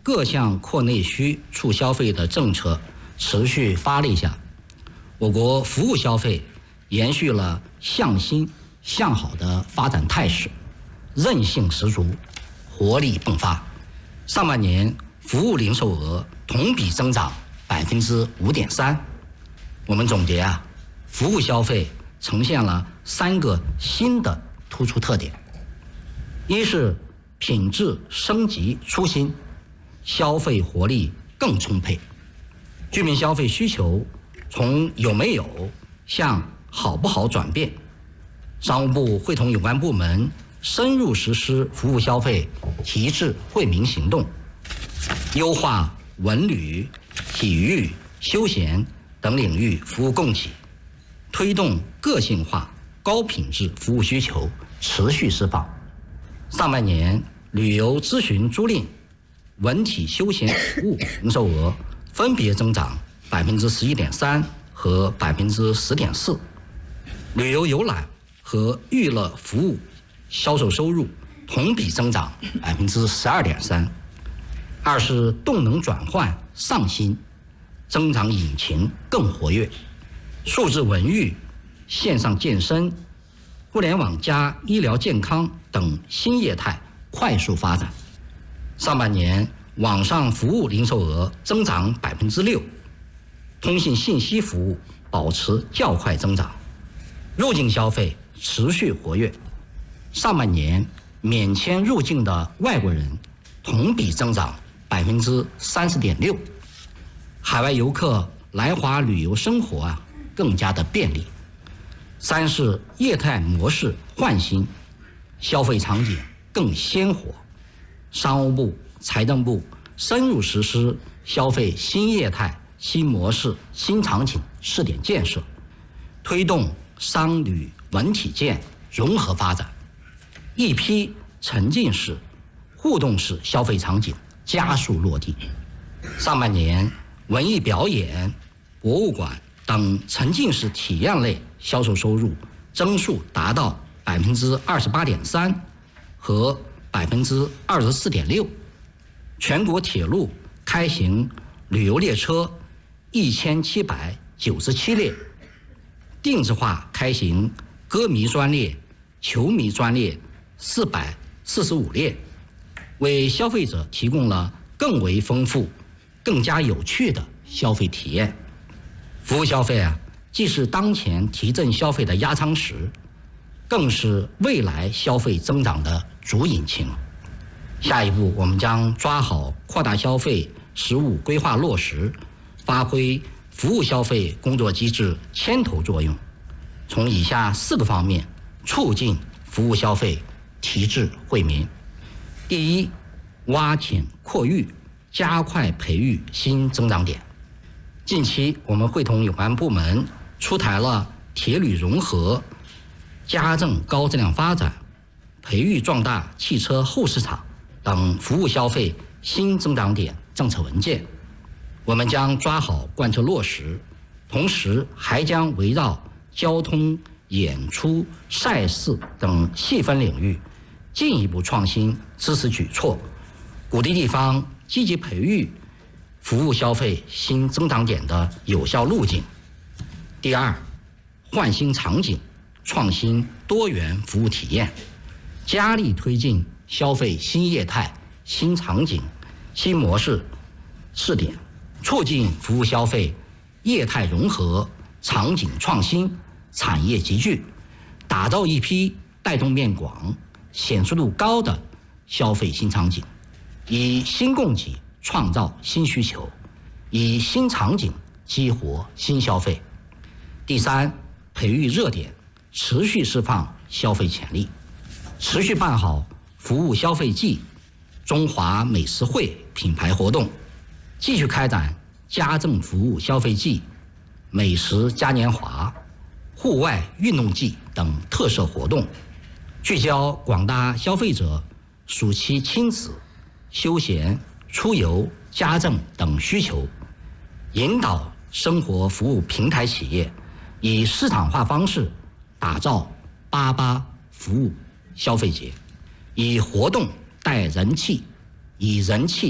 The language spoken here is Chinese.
各项扩内需促消费的政策持续发力下，我国服务消费延续了向新向好的发展态势，韧性十足，活力迸发。上半年服务零售额同比增长5.3%。我们总结服务消费呈现了3个新的突出特点：一是品质升级出新，消费活力更充沛，居民消费需求从有没有向好不好转变。商务部会同有关部门深入实施服务消费提质惠民行动，优化文旅、体育、休闲等领域服务供给，推动个性化高品质服务需求持续释放。上半年旅游咨询租赁、文体休闲服务零售额分别增长11.3%和10.4%，旅游游览和娱乐服务销售收入同比增长12.3%。二是动能转换上新，增长引擎更活跃，数字文娱、线上健身、互联网加医疗健康等新业态快速发展。上半年网上服务零售额增长6%，通信信息服务保持较快增长，入境消费持续活跃。上半年免签入境的外国人同比增长30.6%，海外游客来华旅游生活更加的便利。三是业态模式换新，消费场景更鲜活。商务部、财政部深入实施消费新业态、新模式、新场景试点建设，推动商旅文体健融合发展，一批沉浸式、互动式消费场景加速落地。上半年文艺表演、博物馆等沉浸式体验类销售收入增速达到28.3%和24.6%。全国铁路开行旅游列车1797列，定制化开行歌迷专列、球迷专列445列，为消费者提供了更为丰富、更加有趣的消费体验。服务消费既是当前提振消费的压舱石，更是未来消费增长的主引擎。下一步，我们将抓好扩大消费15规划落实，发挥服务消费工作机制牵头作用，从以下4个方面促进服务消费提质惠民。第一，挖潜扩育，加快培育新增长点。近期我们会同有关部门出台了铁旅融合、家政高质量发展、培育壮大汽车后市场等服务消费新增长点政策文件，我们将抓好贯彻落实，同时还将围绕交通、演出、赛事等细分领域进一步创新支持举措，鼓励地方积极培育服务消费新增长点的有效路径。第二，换新场景，创新多元服务体验，加力推进消费新业态、新场景、新模式试点，促进服务消费业态融合、场景创新、产业集聚，打造一批带动面广、显示度高的消费新场景，以新供给创造新需求，以新场景激活新消费。第三，培育热点，持续释放消费潜力，持续办好服务消费季、中华美食会品牌活动，继续开展家政服务消费季、美食嘉年华、户外运动季等特色活动，聚焦广大消费者暑期亲子、休闲、出游、家政等需求，引导生活服务平台企业以市场化方式打造88服务消费节，以活动带人气，以人气